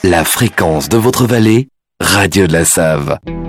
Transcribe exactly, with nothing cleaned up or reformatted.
La fréquence de votre vallée, Radio de la Save.